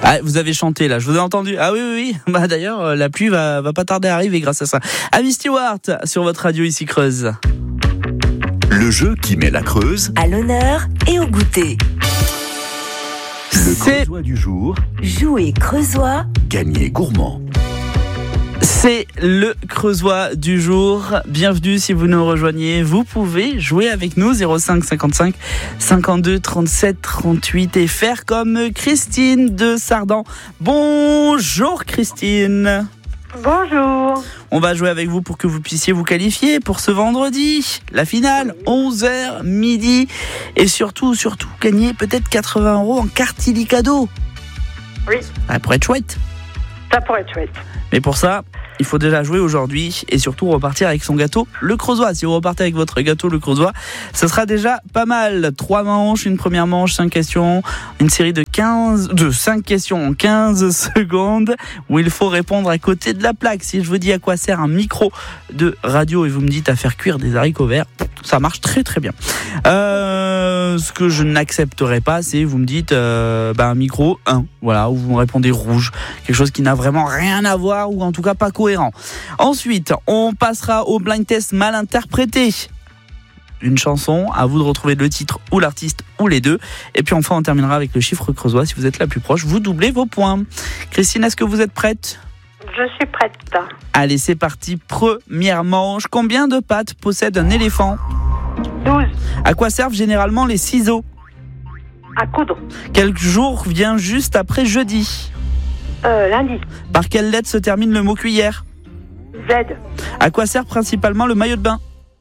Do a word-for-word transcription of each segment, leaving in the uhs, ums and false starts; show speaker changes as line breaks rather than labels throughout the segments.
Ah, vous avez chanté là, je vous ai entendu. Ah oui, oui, oui. Bah, d'ailleurs, la pluie va, va pas tarder à arriver grâce à ça. Amy Stewart sur votre radio ici Creuse.
Le jeu qui met la Creuse
à l'honneur et au goûter.
Le
C'est...
creusois du jour.
Jouer creusois.
Gagner gourmand.
C'est le creusois du jour. Bienvenue si vous nous rejoignez. Vous pouvez jouer avec nous zéro cinq cinquante-cinq cinquante-deux trente-sept trente-huit et faire comme Christine de Sardan. Bonjour Christine.
Bonjour.
On va jouer avec vous pour que vous puissiez vous qualifier pour ce vendredi. La finale, onze heures midi. Et surtout, surtout, gagner peut-être quatre-vingts euros en carte illicadeau.
Oui.
Ça pourrait être chouette.
Ça pourrait être chouette.
Mais pour ça, il faut déjà jouer aujourd'hui et surtout repartir avec son gâteau, le creusois. Si vous repartez avec votre gâteau, le creusois, ça sera déjà pas mal. Trois manches, une première manche, cinq questions, une série de quinze, de cinq questions en quinze secondes où il faut répondre à côté de la plaque. Si je vous dis à quoi sert un micro de radio et vous me dites à faire cuire des haricots verts, ça marche très très bien. Euh, ce que je n'accepterai pas, c'est vous me dites euh, bah, un micro un, voilà, où vous me répondez rouge, quelque chose qui n'a vraiment rien à voir ou en tout cas pas cohérent. Ensuite, on passera au blind test mal interprété. Une chanson, à vous de retrouver le titre ou l'artiste ou les deux. Et puis enfin, on terminera avec le chiffre creusois. Si vous êtes la plus proche, vous doublez vos points. Christine, est-ce que vous êtes prête ?
Je suis prête.
Allez, c'est parti. Première manche. Combien de pattes possède un éléphant ?
douze.
À quoi servent généralement les ciseaux ?
À coudre.
Quel jour vient juste après jeudi ?
Euh, lundi.
Par quelle lettre se termine le mot cuillère ?
Z.
À quoi sert principalement le maillot de bain ?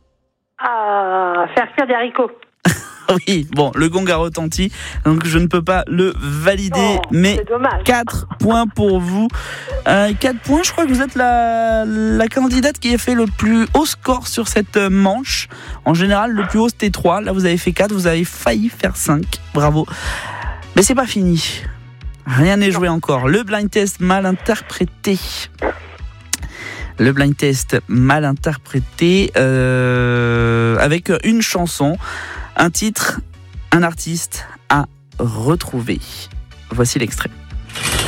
À faire cuire des haricots.
Oui, bon, le gong a retenti, donc je ne peux pas le valider,
Oh,
mais
c'est dommage.
quatre points pour vous. Euh, quatre points, je crois que vous êtes la, la candidate qui a fait le plus haut score sur cette manche. En général, le plus haut c'était trois, là vous avez fait quatre, vous avez failli faire cinq, bravo. Mais c'est pas fini, rien n'est joué encore. Le blind test mal interprété. Le blind test mal interprété euh, avec une chanson, un titre, un artiste à retrouver. Voici l'extrait.